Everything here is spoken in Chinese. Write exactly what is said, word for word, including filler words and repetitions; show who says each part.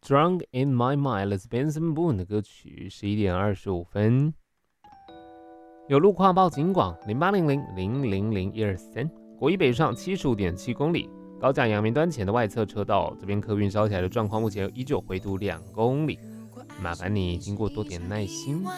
Speaker 1: Strong in My Mind， 来自 Benson Boone 的歌曲。十一点二十五分，有路况报警广零八零零零零零一二三，国一北上七十五点七公里，高架阳明端前的外侧车道，这边客运烧起来的状况，目前依旧回堵两公里，麻烦你经过多点耐心。